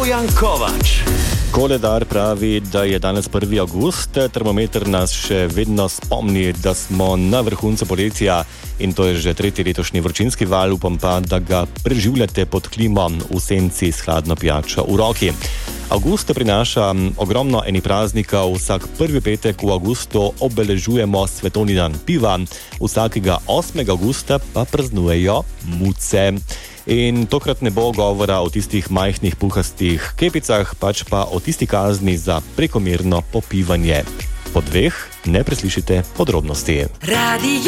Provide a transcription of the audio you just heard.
Bojan Kovač. Koledar pravi, da je danes 1. avgust, termometer nas še vedno spomni, da smo na vrhuncu poletja in to je že 3. letošnji vročinski val, upam pa, da ga preživljate pod klimo v senci s hladno pijačo v roki. Avgust prinaša ogromno eni praznikov, vsak prvi petek v avgustu obeležujemo svetovni dan piva, vsakega 8. avgusta pa praznujejo muce. In tokrat ne bo govora o tistih majhnih puhastih kepicah, pač pa o tisti kazni za prekomerno popivanje. Po 2 ne preslišite podrobnosti. Radio